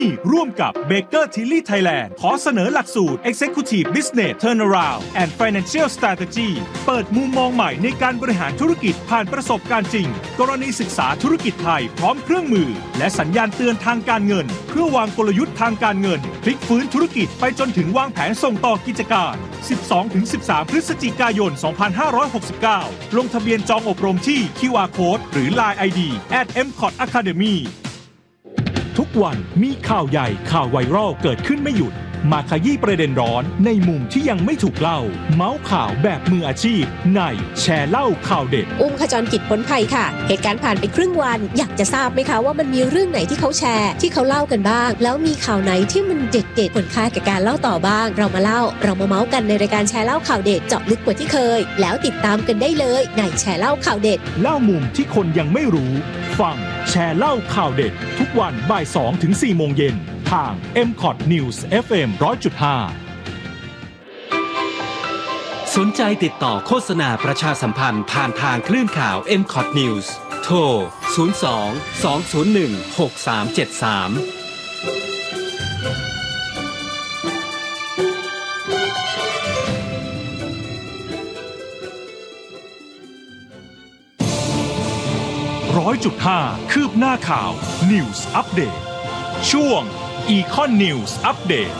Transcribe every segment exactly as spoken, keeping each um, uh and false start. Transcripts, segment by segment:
ร่วมกับ Baker Tilly Thailand ขอเสนอหลักสูตร Executive Business Turnaround and Financial Strategy เปิดมุมมองใหม่ในการบริหารธุรกิจผ่านประสบการณ์จริงกรณีศึกษาธุรกิจไทยพร้อมเครื่องมือและสัญญาณเตือนทางการเงินเพื่อวางกลยุทธ์ทางการเงินพลิกฟื้นธุรกิจไปจนถึงวางแผนส่งต่อกิจการ สิบสองถึงสิบสาม พฤศจิกายน สองพันห้าร้อยหกสิบเก้า ลงทะเบียนจองอบรมที่ คิว อาร์ Code หรือ ไลน์ ไอ ดี แอท เอ็ม คอท อะคาเดมี่ ทุกวันมีข่าวใหญ่ข่าวไวรัลเกิดขึ้นไม่หยุดมาขยี้ประเด็นร้อนในมุมที่ยังไม่ถูกเล่าเมาส์ข่าวแบบมืออาชีพในแชร์เล่าข่าวเด็ดอุ้มขจรกิจพ้นภัยค่ะเหตุการณ์ผ่านไปครึ่งวันอยากจะทราบไหมคะว่ามันมีเรื่องไหนที่เขาแชร์ที่เขาเล่ากันบ้างแล้วมีข่าวไหนที่มันเด็ดๆควรค่าแก่การเล่าต่อบ้างเรามาเล่าเรามาเมาส์กันในรายการแชร์เล่าข่าวเด็ดเจาะลึกกว่าที่เคยแล้วติดตามกันได้เลยในแชร์เล่าข่าวเด็ดเล่ามุมที่คนยังไม่รู้ฟังแชร์เล่าข่าวเด็ดทุกวันบ่าย สองถึงสี่ โมงเย็นทาง เอ็ม คอท News เอฟ เอ็ม หนึ่งร้อยจุดห้าสนใจติดต่อโฆษณาประชาสัมพันธ์ผ่านทางคลื่นข่าว เอ็ม คอท News โทร ศูนย์ สอง สอง ศูนย์ หนึ่ง หก สาม เจ็ด สามร้อยจุดห้า คืบหน้าข่าว News Update ช่วง Econ News Update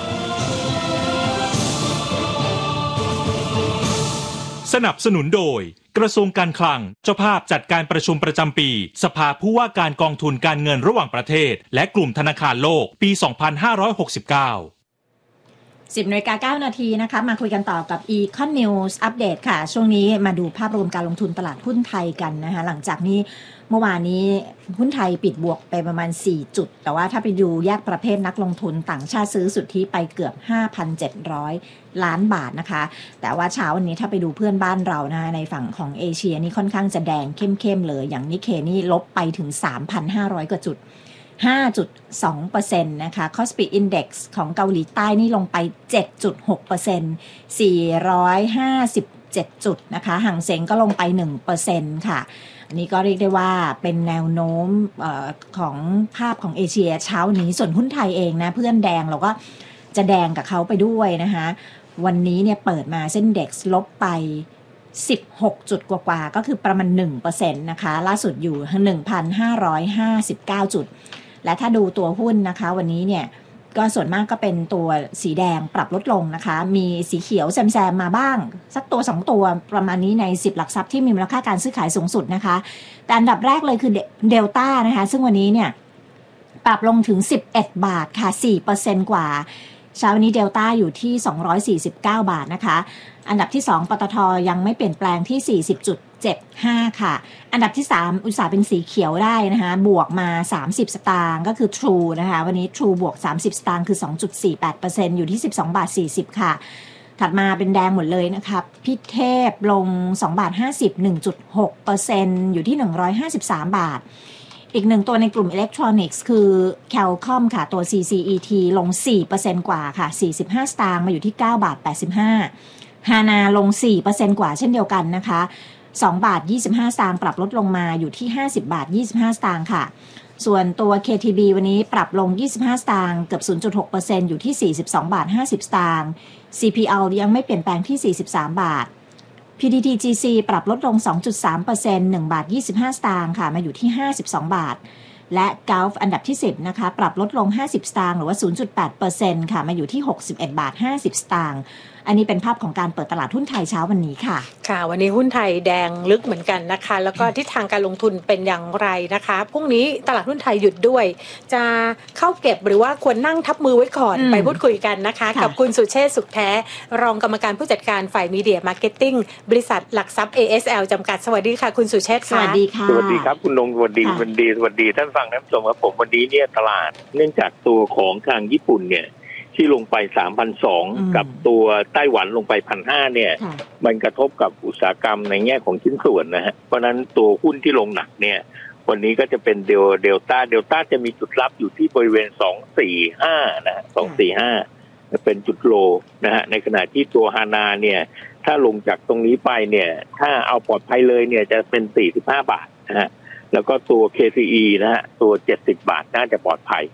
สนับสนุนโดยกระทรวงการคลังเจ้าภาพจัดการประชุมประจำปีสภาผู้ว่าการกองทุนการเงินระหว่างประเทศและกลุ่มธนาคารโลกปี สองพันห้าร้อยหกสิบเก้าสิบนาฬิกาเก้านาทีนะคะมาคุยกันต่อกับ Econ News Update ค่ะช่วงนี้มาดูภาพรวมการลงทุนตลาดหุ้นไทยกันนะคะหลังจากนี้เมื่อวานนี้หุ้นไทยปิดบวกไปประมาณสี่จุดแต่ว่าถ้าไปดูแยกประเภทนักลงทุนต่างชาติซื้อสุทธิไปเกือบ ห้าพันเจ็ดร้อย ล้านบาทนะคะแต่ว่าเช้าวันนี้ถ้าไปดูเพื่อนบ้านเรานะในฝั่งของเอเชียนี่ค่อนข้างจะแดงเข้มๆเลยอย่างนิเคนี่ลบไปถึง สามพันห้าร้อย กว่าจุดห้าจุดสองเปอร์เซ็นต์ นะคะ Kospi Index ของเกาหลีใต้นี่ลงไป เจ็ดจุดหกเปอร์เซ็นต์ สี่ร้อยห้าสิบเจ็ด จุดนะคะหังเส็งก็ลงไป หนึ่งเปอร์เซ็นต์ ค่ะอันนี้ก็เรียกได้ว่าเป็นแนวโน้มเอ่อของภาพของเอเชียเช้านี้ส่วนหุ้นไทยเองนะเพื่อนแดงเราก็จะแดงกับเขาไปด้วยนะคะวันนี้เนี่ยเปิดมาเส้น Index ลบไปสิบหกจุดกว่าๆก็คือประมาณ หนึ่งเปอร์เซ็นต์ นะคะล่าสุดอยู่ หนึ่งพันห้าร้อยห้าสิบเก้า จุดและถ้าดูตัวหุ้นนะคะวันนี้เนี่ยก็ส่วนมากก็เป็นตัวสีแดงปรับลดลงนะคะมีสีเขียวแซมๆมาบ้างสักตัวสองตัวประมาณนี้ในสิบหลักทรัพย์ที่มีมูลค่าการซื้อขายสูงสุดนะคะแต่อันดับแรกเลยคือเดลต้านะคะซึ่งวันนี้เนี่ยปรับลงถึงสิบเอ็ดบาทค่ะ สี่เปอร์เซ็นต์ กว่าเช้าวันนี้เดลต้าอยู่ที่สองร้อยสี่สิบเก้าบาทนะคะอันดับที่สองปตท.ยังไม่เปลี่ยนแปลงที่ สี่สิบจุดเจ็ดห้า ค่ะอันดับที่สามอุตสาหเป็นสีเขียวได้นะคะบวกมาสามสิบสตางค์ก็คือ True นะคะวันนี้ True บวกสามสิบสตางค์คือ สองจุดสี่แปดเปอร์เซ็นต์ อยู่ที่สิบสองบาทสี่สิบค่ะถัดมาเป็นแดงหมดเลยนะคะพิเทพลงสองบาทห้าสิบ หนึ่งจุดหกเปอร์เซ็นต์ อยู่ที่หนึ่งร้อยห้าสิบสามบาทอีกหนึ่งตัวในกลุ่มอิเล็กทรอนิกส์คือ Qualcomm ค่ะตัว ซี ซี อี ที ลง สี่เปอร์เซ็นต์ กว่าค่ะสี่สิบห้าสตางค์มาอยู่ที่เก้าบาทแปดสิบห้าฮานาลง สี่เปอร์เซ็นต์ กว่าเช่นเดียวกันนะคะสองบาทยี่สิบห้าสตางค์ปรับลดลงมาอยู่ที่ห้าสิบบาทยี่สิบห้าสตางค์ค่ะส่วนตัว เค ที บี วันนี้ปรับลงยี่สิบห้าสตางค์เกือบ ศูนย์จุดหกเปอร์เซ็นต์ อยู่ที่สี่สิบสองบาทห้าสิบสตางค์ ซี พี แอล ยังไม่เปลี่ยนแปลงที่สี่สิบสามบาท พี ที ที จี ซี ปรับลดลง สองจุดสามเปอร์เซ็นต์ หนึ่งบาทยี่สิบห้าสตางค์ค่ะมาอยู่ที่ห้าสิบสองบาทและ Gulf อันดับที่สิบนะคะปรับลดลงห้าสิบสตางค์หรือว่า ศูนย์จุดแปดเปอร์เซ็นต์ ค่ะมาอยู่ที่หกสิบเอ็ดบาทห้าสิบสตางค์อันนี้เป็นภาพของการเปิดตลาดหุ้นไทยเช้าวันนี้ค่ะค่ะวันนี้หุ้นไทยแดงลึกเหมือนกันนะคะแล้วก็ทิศทางการลงทุนเป็นอย่างไรนะคะพรุ่งนี้ตลาดหุ้นไทยหยุดด้วยจะเข้าเก็บหรือว่าควรนั่งทับมือไว้ก่อนไปพูดคุยกันนะคะกับคุณสุเชษฐ์สุขแท้รองกรรมการผู้จัดการฝ่ายมีเดียมาร์เก็ตติ้งบริษัทหลักทรัพย์ เอ เอส แอล จำกัดสวัสดีค่ะคุณสุเชษฐ์ค่ะสวัสดีค่ะสวัสดีครับคุณนงสวัสดีสวัสดีสวัสดีท่านฟังท่านผู้ชมครับผมวันนี้เนี่ยตลาดเนื่องจากตัวของทางญี่ปุ่นเนี่ยที่ลงไป สามพันสองร้อย กับตัวไต้หวันลงไป หนึ่งพันห้าร้อย เนี่ยมันกระทบกับอุตสาหกรรมในแง่ของชิ้นส่วนนะฮะเพราะนั้นตัวหุ้นที่ลงหนักเนี่ยวันนี้ก็จะเป็นเดลเดลต้าเดลต้าจะมีจุดรับอยู่ที่บริเวณสองร้อยสี่สิบห้านะฮะสองร้อยสี่สิบห้าเป็นจุดโลนะฮะในขณะที่ตัวฮานาเนี่ยถ้าลงจากตรงนี้ไปเนี่ยถ้าเอาปลอดภัยเลยเนี่ยจะเป็นสี่สิบห้าบาทนะฮะแล้วก็ตัว เค ซี อี นะฮะตัวเจ็ดสิบบาทน่าจะปลอดภัย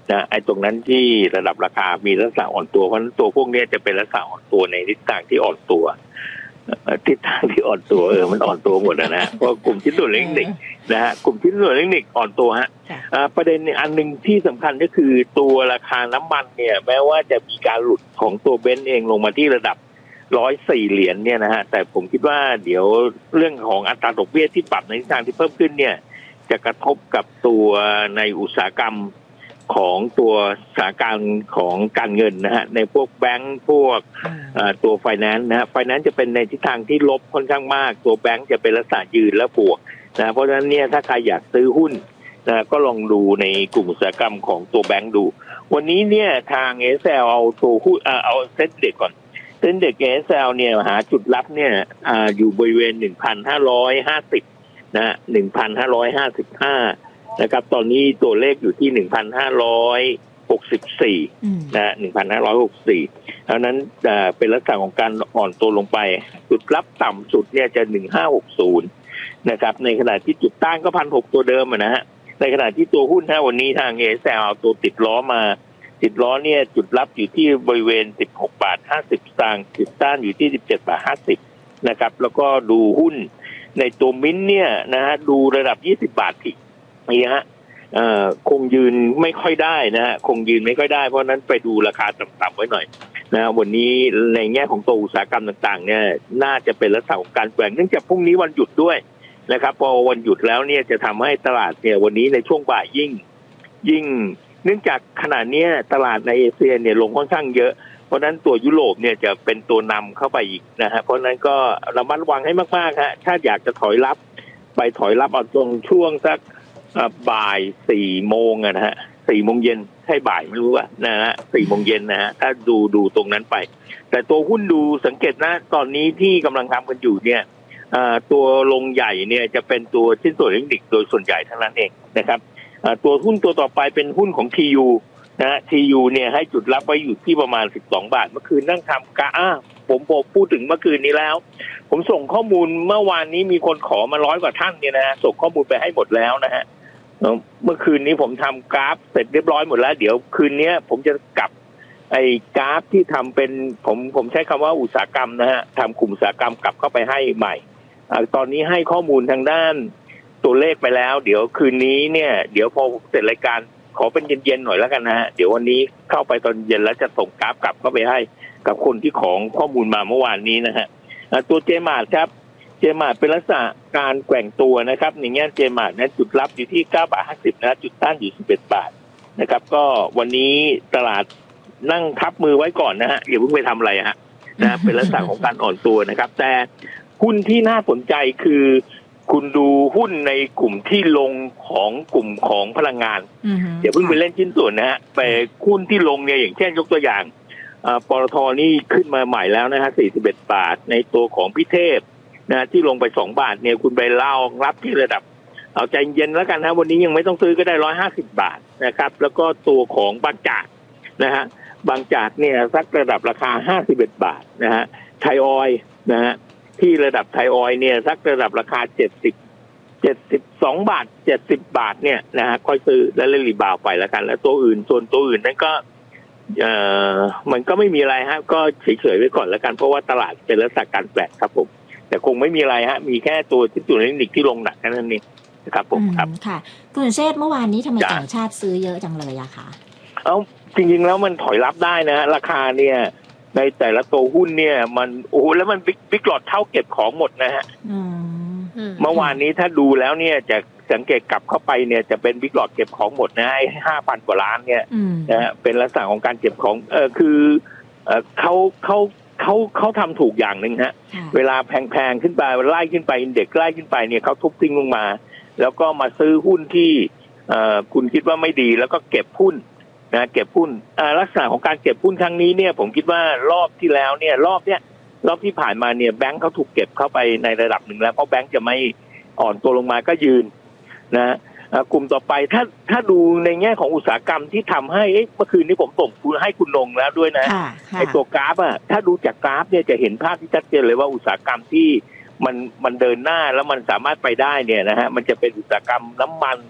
นะไอ้ตรงนั้นที่ระดับราคามีลักษณะอ่อนตัวเพราะฉะนั้นตัวพวกนี้จะเป็นลักษณะอ่อนตัวในทิศทางที่อ่อนตัวทิศทางที่อ่อนตัวเออมันอ่อนตัวหมดนะฮะเพราะกลุ่มชิ้นส่วนอิเล็กทรอนิกส์นะฮะกลุ่มชิ้นส่วนอิเล็กทรอนิกส์อ่อนตัวฮะประเด็นอันหนึ่งที่สำคัญก็คือตัวราคาน้ำมันเนี่ยแม้ว่าจะมีการหลุดของตัวเบนซ์เองลงมาที่ระดับร้อยสี่เหรียญเนี่ยนะฮะแต่ผมคิดว่าเดี๋ยวเรื่องของอัตราดอกเบี้ยที่ปรับในทิศทางที่เพิ่มขึ้นเนี่ยจะกระทบกับตัวในอุตสาหกรรมของตัวสถานการณ์ของการเงินนะฮะในพวกแบงก์พวกตัวไฟแนนซ์นะฮะไฟแนนซ์จะเป็นในทิศทางที่ลบค่อนข้างมากตัวแบงก์จะเป็นลักษณะยืนและบวกนะเพราะฉะนั้นเนี่ยถ้าใครอยากซื้อหุ้นนะก็ลองดูในกลุ่มอุตสาหกรรมของตัวแบงก์ดูวันนี้เนี่ยทาง เอ เอส แอล เอาตัวหุ้นเอาเซ็ตเด็กก่อนเซ็ตเด็ก เอ เอส แอล เนี่ยหาจุดรับเนี่ยอยู่บริเวณ หนึ่งพันห้าร้อยห้าสิบ นะ หนึ่งพันห้าร้อยห้าสิบห้า นะครับตอนนี้ตัวเลขอยู่ที่ หนึ่งพันห้าร้อยหกสิบสี่ นะ หนึ่งพันห้าร้อยหกสิบสี่เพราะนั้นเป็นลักษณะของการอ่อนตัวลงไปจุดรับต่ำสุดเนี่ยจะหนึ่งพันห้าร้อยหกสิบนะครับในขณะที่จุดต้านก็ หนึ่งพันหกร้อย ตัวเดิมนะฮะในขณะที่ตัวหุ้นถ้าวันนี้ทาง เอ เอส แอล เอาตัวติดล้อมาติดล้อเนี่ยจุดรับอยู่ที่บริเวณสิบหกบาทห้าสิบสตางค์จุดต้านอยู่ที่สิบเจ็ดบาทห้าสิบนะครับแล้วก็ดูหุ้นในตัวมิ้นเนี่ยนะฮะดูระดับยี่สิบบาทที่นี่ฮะเอ่อคงยืนไม่ค่อยได้นะฮะคงยืนไม่ค่อยได้เพราะนั้นไปดูราคาต่ำๆไว้หน่อยนะวันนี้ในแง่ของตัวอุตสาหกรรมต่างๆเนี่ยน่าจะเป็นลักษณะของการแกว่งเนื่องจากพรุ่งนี้วันหยุดด้วยนะครับพอวันหยุดแล้วเนี่ยจะทำให้ตลาดเนี่ยวันนี้ในช่วงบ่ายยิ่งยิ่งเนื่องจากขณะนี้ตลาดในเอเชียเนี่ยลงค่อนข้างเยอะเพราะนั้นตัวยุโรปเนี่ยจะเป็นตัวนำเข้าไปอีกนะฮะเพราะนั้นก็ระมัดระวังให้มากๆฮะถ้าอยากจะถอยรับไปถอยรับเอาตรงช่วงสักบ่ายสี่โมงนะฮะสี่โมงเย็นใช่บ่ายไม่รู้ว่านะฮะสี่โมงเย็นนะฮะถ้าดูดูตรงนั้นไปแต่ตัวหุ้นดูสังเกตนะตอนนี้ที่กำลังทำกันอยู่เนี่ยตัวลงใหญ่เนี่ยจะเป็นตัวชิ้นส่วนอิเล็กทรอนิกส์โดยส่วนใหญ่ทั้งนั้นเองนะครับตัวหุ้นตัวต่อไปเป็นหุ้นของ ที ยู นะ ที ยู เนี่ยให้จุดรับไว้อยู่ที่ประมาณสิบสองบาทเมื่อคืนนั่งทำกะอ้าผมบอกพูดถึงเมื่อคืนนี้แล้วผมส่งข้อมูลเมื่อวานนี้มีคนขอมาร้อยกว่าท่านเนี่ยนะส่งข้อมูลไปให้หมดแล้วนะฮะเมื่อคืนนี้ผมทำกราฟเสร็จเรียบร้อยหมดแล้วเดี๋ยวคืนนี้ผมจะกลับไอ้กราฟที่ทำเป็นผมผมใช้คำว่าอุตสาหกรรมนะฮะทำกลุ่มอุตสาหกรรมกลับเข้าไปให้ใหม่ตอนนี้ให้ข้อมูลทางด้านตัวเลขไปแล้วเดี๋ยวคืนนี้เนี่ยเดี๋ยวพอเสร็จรายการขอเป็นเย็นๆหน่อยแล้วกันนะฮะเดี๋ยววันนี้เข้าไปตอนเย็นแล้วจะส่งกราฟกลับเข้าไปให้กับคนที่ของข้อมูลมาเมื่อวานนี้นะฮะตัวเจมาร์ทครับเจมาร์ทเป็นลักษณะการแกว่งตัวนะครับอย่างเงี้ยเจมาร์ทนั้นจุดรับอยู่ที่เก้าบาทห้าสิบนะจุดต้านอยู่สิบเอ็ดบาทนะครับก็วันนี้ตลาดนั่งทับมือไว้ก่อนนะฮะอย่าเพิ่งไปทำอะไรฮะนะเป็นลักษณะของการอ่อนตัวนะครับแต่หุ้นที่น่าสนใจคือคุณดูหุ้นในกลุ่มที่ลงของกลุ่มของพลังงานอย่าเพิ่งไปเล่นชิ้นส่วนนะฮะแต่หุ้นที่ลงเนี่ยอย่างเช่นยกตัวอย่างปตท.นี่ขึ้นมาใหม่แล้วนะฮะสี่สิบเอ็ดบาทในตัวของพิเทพนะที่ลงไปสองบาทเนี่ยคุณไปเล่ารับที่ระดับเอาใจเย็นแล้วกันนะวันนี้ยังไม่ต้องซื้อก็ได้หนึ่งร้อยห้าสิบบาทนะครับแล้วก็ตัวของบางจากนะฮะบางจากเนี่ยสักระดับราคาห้าสิบเอ็ดบาทนะฮะไทยออยล์นะฮะที่ระดับไทยออยล์เนี่ยสักระดับราคาเจ็ดสิบ เจ็ดสิบสองบาทเจ็ดสิบบาทเนี่ยนะฮะค่อยซื้อแล้วเล่นรีบาวไปแล้วกันแล้วตัวอื่นส่วนตัวอื่นนั้นก็เอ่อมันก็ไม่มีอะไรฮะก็เฉยๆไว้ก่อนแล้วกันเพราะว่าตลาดเป็นลักษณะการแปลกครับผมแต่คงไม่มีอะไรฮะมีแค่ตัวที่ตัวเทคนิคที่ลงหนักแค่นั้นเองนะครับผมครับค่ะคุณเชษเมื่อวานนี้ทำไมต่างชาติซื้อเยอะจังเลยอะคะเอ้าจริงๆแล้วมันถอยรับได้นะราคาเนี่ยในแต่ละตัวหุ้นเนี่ยมันโอ้โหแล้วมันบิ๊กบิ๊กหลอดเท่าเก็บของหมดนะฮะเมื่อวานนี้ถ้าดูแล้วเนี่ยจะสังเกตกลับเข้าไปเนี่ยจะเป็นบิ๊กหลอดเก็บของหมดนะไอ้ห้าพันกว่าล้านเนี่ยนะฮะเป็นลักษณะของการเก็บของเออคือเออเขาเขาเขาเขาทำถูกอย่างหนึ่งฮะเวลาแพงๆขึ้นไปไล่ขึ้นไปอินเด็กซ์ไล่ขึ้นไปเนี่ยเขาทุบทิ้งลงมาแล้วก็มาซื้อหุ้นที่เออคุณคิดว่าไม่ดีแล้วก็เก็บหุ้นนะเก็บหุ้นลักษณะของการเก็บหุ้นครั้งนี้เนี่ยผมคิดว่ารอบที่แล้วเนี่ยรอบเนี้ยรอบที่ผ่านมาเนี่ยแบงค์เขาถูกเก็บเข้าไปในระดับหนึ่งแล้วเพราะแบงค์จะไม่อ่อนตัวลงมาก็ยืนนะกลุ่มต่อไปถ้าถ้าดูในแง่ของอุตสาหกรรมที่ทำให้เมื่อคืนนี้ผมส่งคุณให้คุณลงแล้วด้วยนะไอ้ตัวกราฟอะถ้าดูจากกราฟเนี่ยจะเห็นภาพที่ชัดเจนเลยว่าอุตสาหกรรมที่มันมันเดินหน้าแล้วมันสามารถไปได้เนี่ยนะฮะมันจะเป็นอุตสาหกรรมน้ำมัน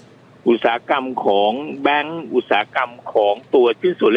อุตสาหกรรมของแบงก์อุตสาหกรรมของตัวชิ้นส่วน